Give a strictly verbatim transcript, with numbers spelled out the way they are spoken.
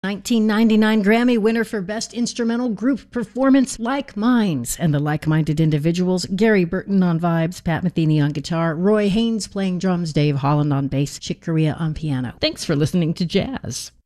nineteen ninety-nine Grammy winner for Best Instrumental Group Performance, Like Minds, and the like-minded individuals, Gary Burton on vibes, Pat Metheny on guitar, Roy Haynes playing drums, Dave Holland on bass, Chick Corea on piano. Thanks for listening to Jazz.